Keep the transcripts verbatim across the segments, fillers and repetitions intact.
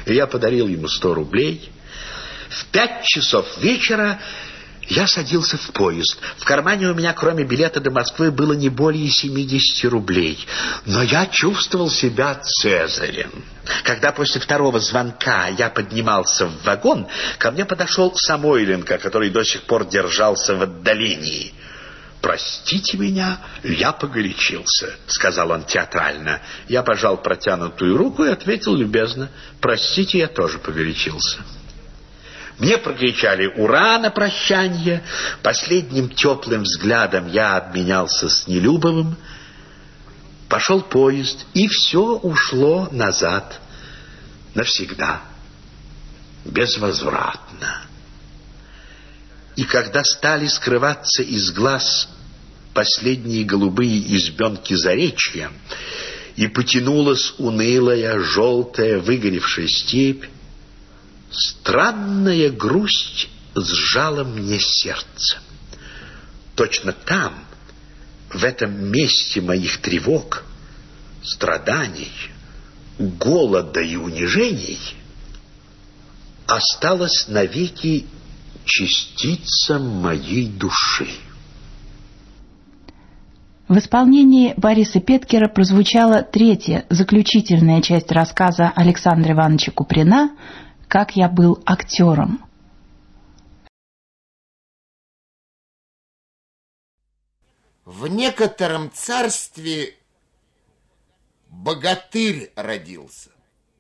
И я подарил ему сто рублей. В пять часов вечера я садился в поезд. В кармане у меня, кроме билета до Москвы, было не более семидесяти рублей. Но я чувствовал себя Цезарем. Когда после второго звонка я поднимался в вагон, ко мне подошел Самойленко, который до сих пор держался в отдалении. «Простите меня, я погорячился», — сказал он театрально. Я пожал протянутую руку и ответил любезно: «Простите, я тоже погорячился». Мне прокричали «Ура!» на прощанье. Последним теплым взглядом я обменялся с Нелюбовым. Пошел поезд, и все ушло назад навсегда, безвозвратно. И когда стали скрываться из глаз последние голубые избенки заречья, и потянулась унылая, желтая, выгоревшая степь, странная грусть сжала мне сердце. Точно там, в этом месте моих тревог, страданий, голода и унижений, осталась навеки частица моей души. В исполнении Бориса Петкера прозвучала третья, заключительная часть рассказа Александра Ивановича Куприна «Как я был актером». В некотором царстве богатырь родился.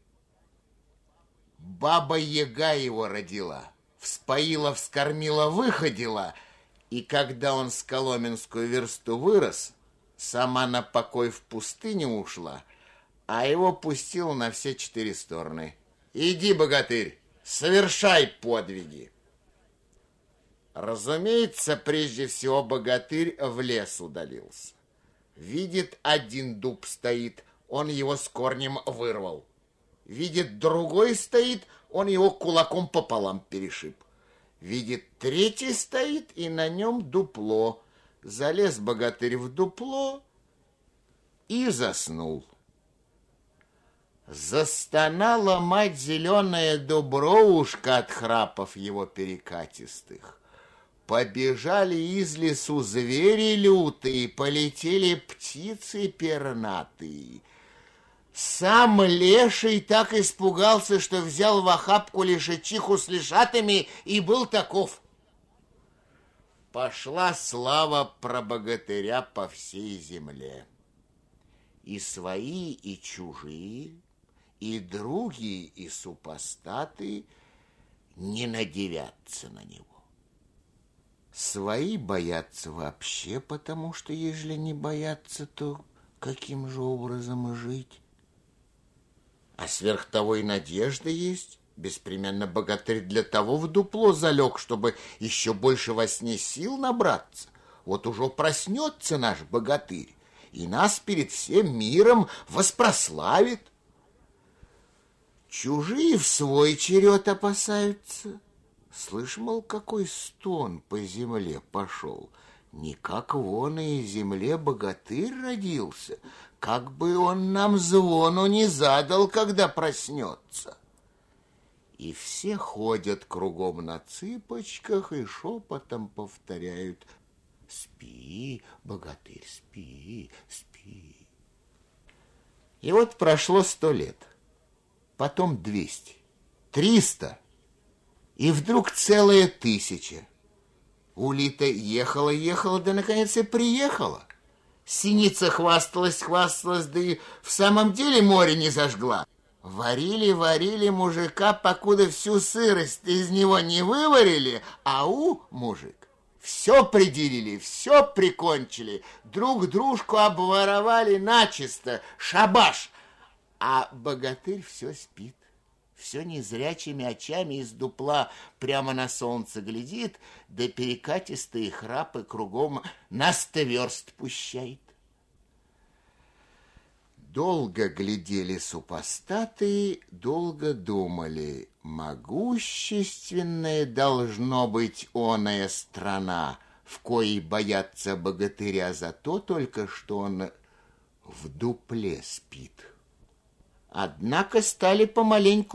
Баба-яга его родила, вспоила, вскормила, выходила, и когда он с Коломенскую версту вырос, сама на покой в пустыню ушла, а его пустил на все четыре стороны. Иди, богатырь, совершай подвиги. Разумеется, прежде всего богатырь в лес удалился. Видит, один дуб стоит, он его с корнем вырвал. Видит, другой стоит, он его кулаком пополам перешиб. Видит, третий стоит, и на нем дупло. Залез богатырь в дупло и заснул. Застонала мать зеленая дубровушка от храпов его перекатистых. Побежали из лесу звери лютые, полетели птицы пернатые. Сам леший так испугался, что взял в охапку лешичиху с лешатами и был таков. Пошла слава про богатыря по всей земле. И свои, и чужие, и другие, и супостаты не надивятся на него. Свои боятся вообще, потому что, ежели не боятся, то каким же образом жить? А сверх того и надежда есть. Беспременно богатырь для того в дупло залег, чтобы еще больше во сне сил набраться. Вот уже проснется наш богатырь, и нас перед всем миром воспрославит. Чужие в свой черед опасаются. Слышь, мол, какой стон по земле пошел. Никак вон и земле богатырь родился, как бы он нам звону не задал, когда проснется. И все ходят кругом на цыпочках и шепотом повторяют: спи, богатырь, спи, спи. И вот прошло сто лет, потом двести, триста, и вдруг целая тысяча. Улита ехала-ехала, да наконец и приехала. Синица хвасталась, хвасталась, да и в самом деле море не зажгла. Варили-варили мужика, покуда всю сырость из него не выварили, а у, мужик, все приделили, все прикончили, друг дружку обворовали начисто, шабаш, а богатырь все спит. Все незрячими очами из дупла прямо на солнце глядит, да перекатистые храпы кругом на сто верст пущает. Долго глядели супостаты, долго думали: могущественная должно быть оная страна, в коей боятся богатыря за то только, что он в дупле спит. Однако стали помаленьку